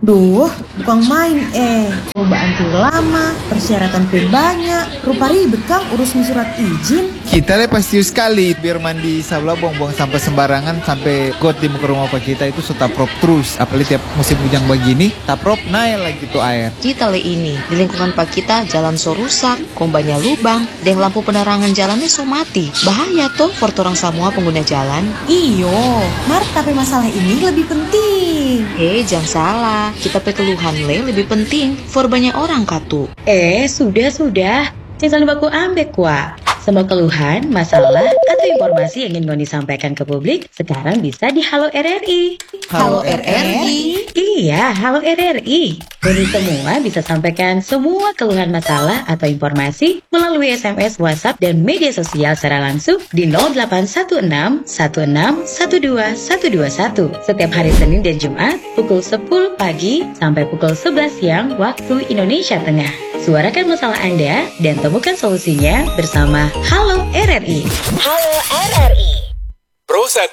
Duh, bukan main Cobaan tuh lama, persyaratan pun banyak. Rupa ribet Kang urus surat izin. Kita pasti sekali biar mandi sabla buang-buang sampah sembarangan sampai got di muka rumah pak kita itu sudah prop terus. Apalagi tiap musim hujan begini, taprop naik lagi tuh air. Kita ini di lingkungan pak kita jalan so rusak, kombanya lubang, dan lampu penerangan jalannya so mati. Bahaya tuh for orang semua pengguna jalan. Iyo, Mar, tapi masalah ini lebih penting. Jangan salah, kita keluhan lebih penting for banyak orang katu. Sudah. Jangan baku ambek wa. Semua keluhan, masalah, atau informasi yang ingin Ngoni sampaikan ke publik sekarang bisa di Halo RRI. Halo RRI? Iya, Halo RRI. Ngoni semua bisa sampaikan semua keluhan masalah atau informasi melalui SMS, WhatsApp, dan media sosial secara langsung di 0816 16 12 121 setiap hari Senin dan Jumat pukul 10 pagi sampai pukul 11 siang waktu Indonesia Tengah. Suarakan masalah Anda dan temukan solusinya bersama Halo RRI. Halo RRI. Pro 1